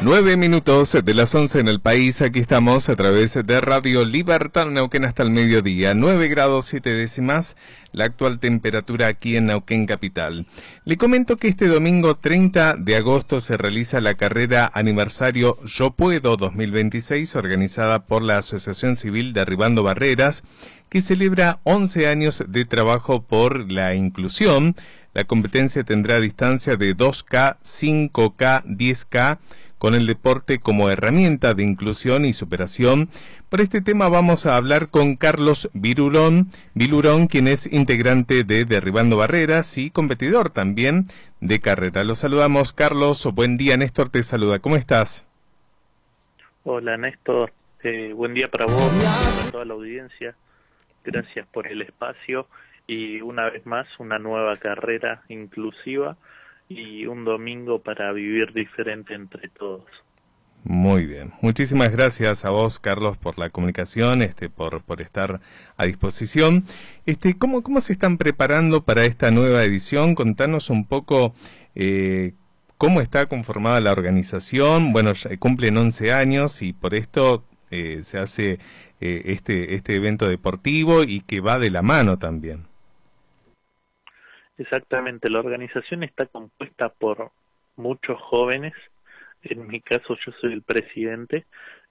9 minutos de las 11 en el país. Aquí estamos a través de Radio Libertad Neuquén hasta el mediodía. 9 grados 7 décimas, la actual temperatura aquí en Neuquén capital. Le comento que este domingo 30 de agosto se realiza la carrera aniversario Yo Puedo 2026, organizada por la Asociación Civil Derribando Barreras, que celebra 11 años de trabajo por la inclusión. La competencia tendrá distancia de 2K, 5K, 10K, con el deporte como herramienta de inclusión y superación. Por este tema vamos a hablar con Carlos Vilurón, quien es integrante de Derribando Barreras y competidor también de carrera. Lo saludamos, Carlos. Buen día, Néstor te saluda. ¿Cómo estás? Hola, Néstor. Buen día para vos, para toda la audiencia. Gracias por el espacio y una vez más una nueva carrera inclusiva y un domingo para vivir diferente entre todos. Muy bien. Muchísimas gracias a vos, Carlos, por la comunicación, por estar a disposición. ¿Cómo se están preparando para esta nueva edición? Contanos un poco cómo está conformada la organización. Bueno, ya cumplen 11 años y por esto se hace este evento deportivo y que va de la mano también. Exactamente, la organización está compuesta por muchos jóvenes. En mi caso yo soy el presidente.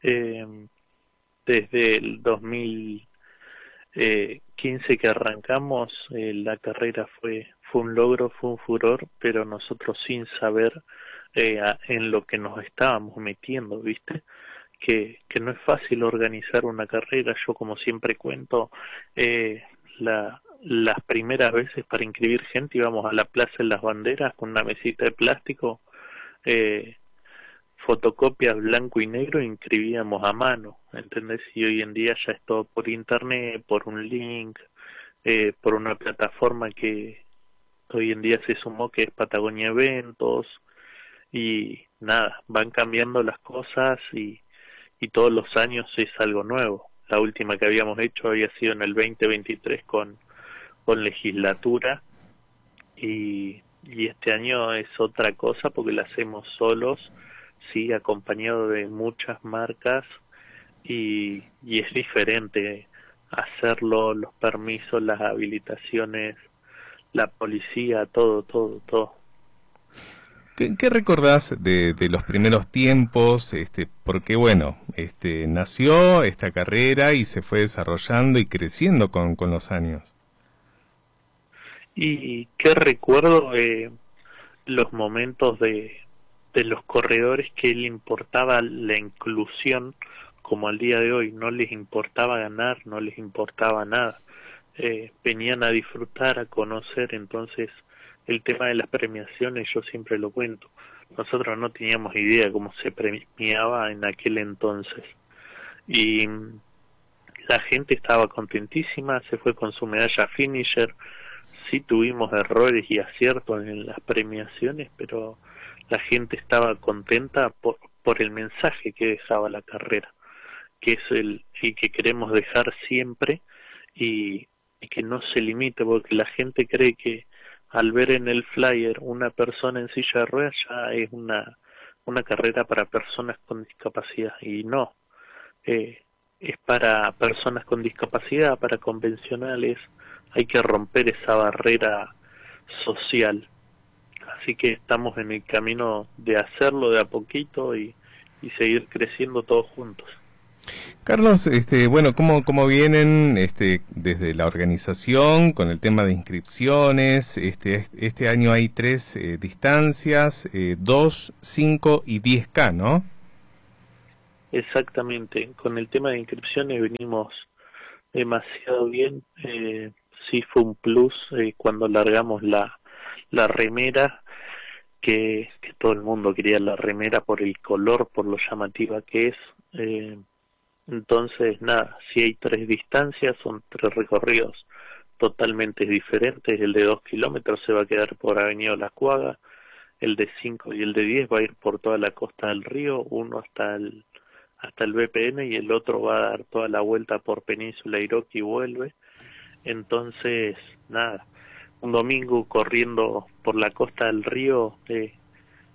Desde el 2015 que arrancamos, la carrera fue un logro, fue un furor, pero nosotros sin saber en lo que nos estábamos metiendo, ¿viste? Que no es fácil organizar una carrera. Yo, como siempre cuento, las primeras veces para inscribir gente íbamos a la Plaza de las Banderas con una mesita de plástico, fotocopias blanco y negro, e inscribíamos a mano, ¿entendés? Y hoy en día ya es todo por internet, por un link, por una plataforma que hoy en día se sumó, que es Patagonia Eventos, y nada, van cambiando las cosas y todos los años es algo nuevo. La última que habíamos hecho había sido en el 2023 con legislatura y este año es otra cosa porque la hacemos solos, sí, acompañado de muchas marcas y es diferente hacerlo, los permisos, las habilitaciones, la policía, todo. ¿Qué recordás de los primeros tiempos? Porque bueno, nació esta carrera y se fue desarrollando y creciendo con los años. Y qué recuerdo los momentos de los corredores que le importaba la inclusión, como al día de hoy, no les importaba ganar, no les importaba nada. Venían a disfrutar, a conocer. Entonces el tema de las premiaciones yo siempre lo cuento. Nosotros no teníamos idea cómo se premiaba en aquel entonces. Y la gente estaba contentísima, se fue con su medalla finisher. Sí tuvimos errores y aciertos en las premiaciones, pero la gente estaba contenta por el mensaje que dejaba la carrera, que es el que queremos dejar siempre y que no se limite, porque la gente cree que al ver en el flyer una persona en silla de ruedas ya es una carrera para personas con discapacidad, y no, es para personas con discapacidad, para convencionales. Hay que romper esa barrera social, así que estamos en el camino de hacerlo de a poquito y seguir creciendo todos juntos. Carlos, bueno, ¿cómo vienen desde la organización con el tema de inscripciones? Este año hay 3 distancias, 2, 5 y 10K, ¿no? Exactamente, con el tema de inscripciones venimos demasiado bien. Sí fue un plus cuando largamos la remera, que todo el mundo quería la remera por el color, por lo llamativa que es. Entonces, nada, si hay 3 distancias, son 3 recorridos totalmente diferentes. El de 2 kilómetros se va a quedar por Avenida Las Cuagas, el de 5 y el de 10 va a ir por toda la costa del río, uno hasta el BPN y el otro va a dar toda la vuelta por Península Iroqui y vuelve. Entonces, nada, un domingo corriendo por la costa del río,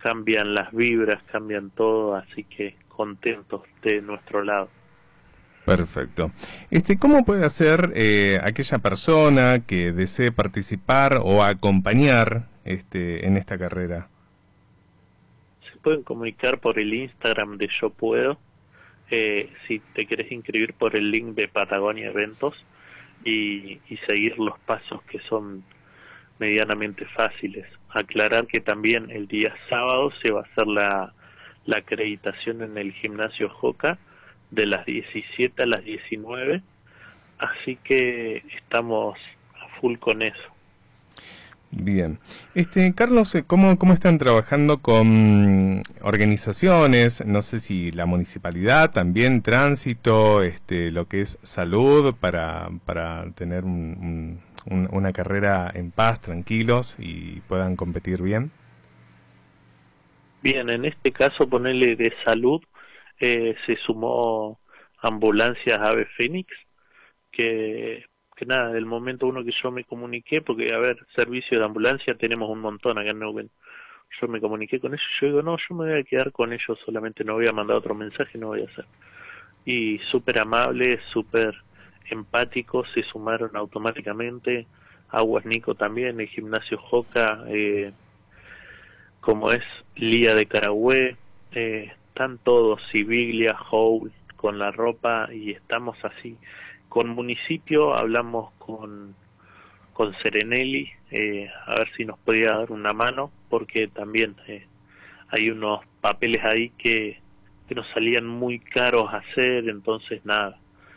cambian las vibras, cambian todo, así que contentos de nuestro lado. Perfecto. ¿Cómo puede hacer aquella persona que desee participar o acompañar en esta carrera? Se pueden comunicar por el Instagram de Yo Puedo, si te querés inscribir por el link de Patagonia Eventos y seguir los pasos que son medianamente fáciles. Aclarar que también el día sábado se va a hacer la acreditación en el gimnasio Joca de las 17 a las 19, así que estamos a full con eso. Bien. Carlos, ¿cómo están trabajando con organizaciones? No sé si la municipalidad, también tránsito, lo que es salud, para tener una carrera en paz, tranquilos y puedan competir bien. Bien, en este caso, ponerle de salud, se sumó Ambulancias Ave Fénix, que nada, del momento uno que yo me comuniqué, porque a ver, servicio de ambulancia tenemos un montón acá en Neuquén. Yo me comuniqué con ellos, yo digo, no, yo me voy a quedar con ellos solamente, no voy a mandar otro mensaje, no voy a hacer. Y súper amables, súper empáticos, se sumaron automáticamente. Aguas Nico también, el gimnasio Joca, como es Lía de Carahue, están todos, Sibiglia, Howl, con la ropa, y estamos así. Con municipio hablamos con Serenelli, a ver si nos podía dar una mano, porque también hay unos papeles ahí que nos salían muy caros a hacer, entonces nada.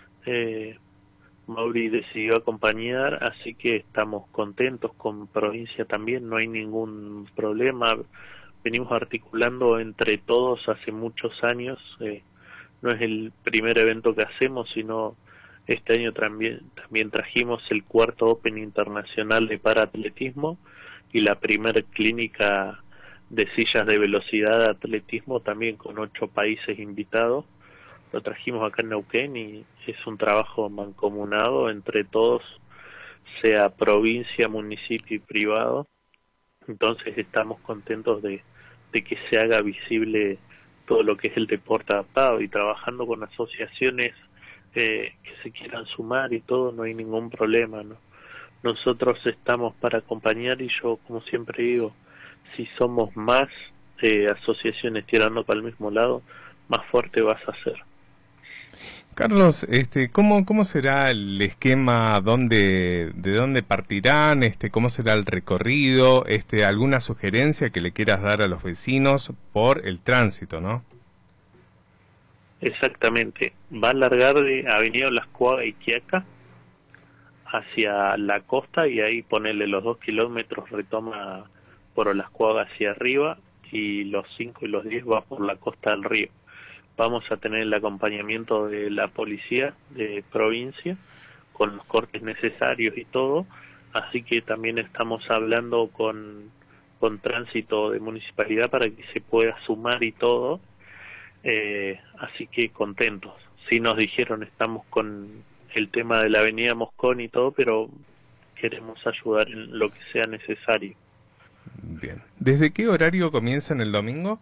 Mauri decidió acompañar, así que estamos contentos. Con provincia también no hay ningún problema. Venimos articulando entre todos hace muchos años, no es el primer evento que hacemos, sino este año también trajimos el cuarto Open Internacional de Paraatletismo y la primera clínica de sillas de velocidad de atletismo, también con 8 países invitados. Lo trajimos acá en Neuquén y es un trabajo mancomunado entre todos, sea provincia, municipio y privado. Entonces estamos contentos de que se haga visible todo lo que es el deporte adaptado, y trabajando con asociaciones que se quieran sumar y todo, no hay ningún problema, ¿no? Nosotros estamos para acompañar, y yo, como siempre digo, si somos más asociaciones tirando para el mismo lado, más fuerte vas a ser. Carlos, ¿cómo será el esquema? ¿De dónde partirán? ¿Cómo será el recorrido? ¿Alguna sugerencia que le quieras dar a los vecinos por el tránsito, no? Exactamente. Va a largar de Avenida Las Cuagas y Quiaca hacia la costa, y ahí ponerle los 2 kilómetros, retoma por Las Cuagas hacia arriba, y los 5 y los 10 va por la costa del río. Vamos a tener el acompañamiento de la policía de provincia con los cortes necesarios y todo, así que también estamos hablando con tránsito de municipalidad para que se pueda sumar y todo, así que contentos. Sí, nos dijeron, estamos con el tema de la avenida Moscón y todo, pero queremos ayudar en lo que sea necesario. Bien. ¿Desde qué horario comienzan el domingo?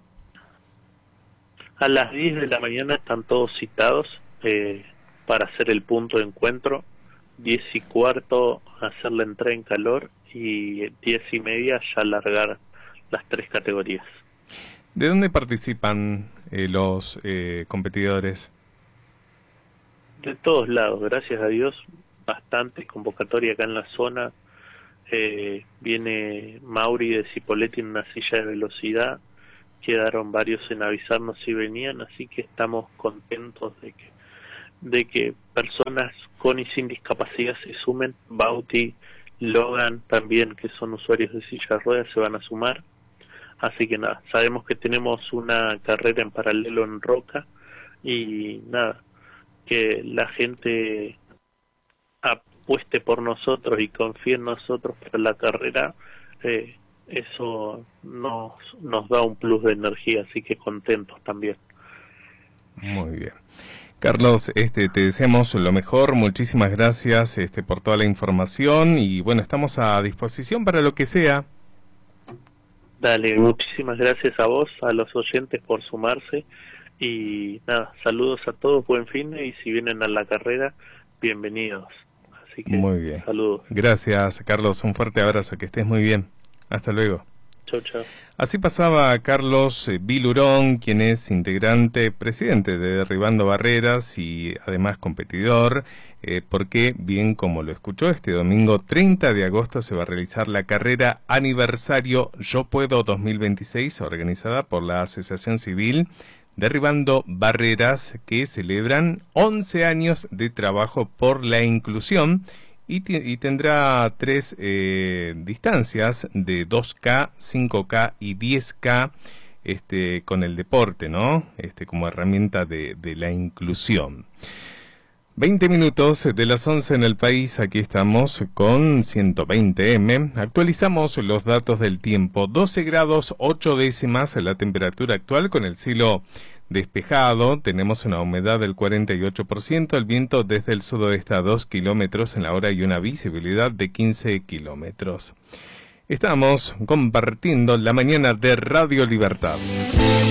A las 10 de la mañana están todos citados para hacer el punto de encuentro. 10:15 hacer la entrada en calor, y 10:30 ya largar las 3 categorías. ¿De dónde participan los competidores? De todos lados, gracias a Dios, bastante convocatoria acá en la zona. Viene Mauri de Cipolletti en una silla de velocidad. Quedaron varios en avisarnos si venían, así que estamos contentos de que personas con y sin discapacidad se sumen. Bauti, Logan también, que son usuarios de silla de ruedas, se van a sumar. Así que nada, sabemos que tenemos una carrera en paralelo en Roca, y nada, que la gente apueste por nosotros y confíe en nosotros para la carrera, eso nos da un plus de energía, así que contentos también. Muy bien. Carlos, te deseamos lo mejor, muchísimas gracias por toda la información, y bueno, estamos a disposición para lo que sea. Dale, muchísimas gracias a vos, a los oyentes por sumarse y nada, saludos a todos, buen fin y si vienen a la carrera, bienvenidos. Así que muy bien. Saludos. Gracias, Carlos, un fuerte abrazo, que estés muy bien. Hasta luego. Chau, chau. Así pasaba Carlos Vilurón, quien es integrante, presidente de Derribando Barreras y además competidor, porque, bien como lo escuchó, este domingo 30 de agosto se va a realizar la carrera aniversario Yo Puedo 2026, organizada por la Asociación Civil Derribando Barreras, que celebran 11 años de trabajo por la inclusión. Y tendrá 3 distancias de 2K, 5K y 10K con el deporte, ¿no? Como herramienta de la inclusión. 20 minutos de las 11 en el país, aquí estamos con 120M. Actualizamos los datos del tiempo. 12 grados 8 décimas la temperatura actual con el cielo despejado. Tenemos una humedad del 48%, el viento desde el sudoeste a 2 kilómetros en la hora y una visibilidad de 15 kilómetros. Estamos compartiendo la mañana de Radio Libertad.